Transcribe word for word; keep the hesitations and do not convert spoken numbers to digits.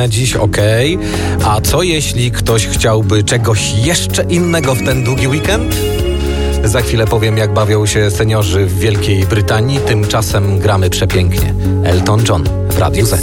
Dziś okej. Okay. A co jeśli ktoś chciałby czegoś jeszcze innego w ten długi weekend? Za chwilę powiem, jak bawią się seniorzy w Wielkiej Brytanii. Tymczasem gramy przepięknie. Elton John w Radiu Z.